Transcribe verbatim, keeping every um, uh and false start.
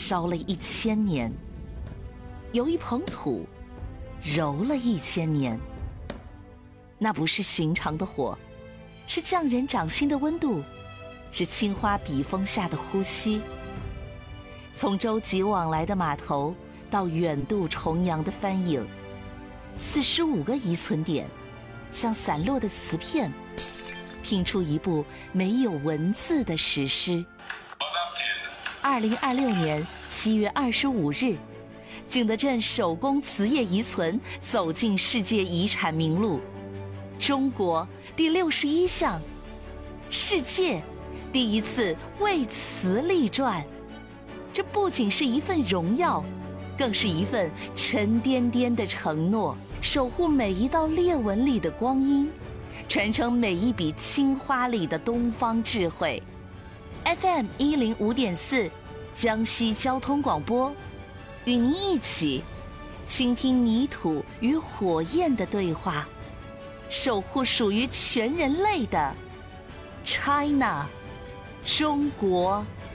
烧了一千年，有一捧土揉了一千年。那不是寻常的火，是匠人掌心的温度，是青花笔锋下的呼吸。从舟楫往来的码头到远渡重洋的帆影，四十五个遗存点像散落的瓷片，拼出一部没有文字的史诗。二零二六年七月二十五日，景德镇手工瓷业遗存走进世界遗产名录，中国第六十一项，世界第一次为瓷立传。这不仅是一份荣耀，更是一份沉甸甸的承诺，守护每一道裂纹里的光阴，传承每一笔青花里的东方智慧。F M 一零五点四，江西交通广播，与您一起倾听泥土与火焰的对话，守护属于全人类的 China 中国。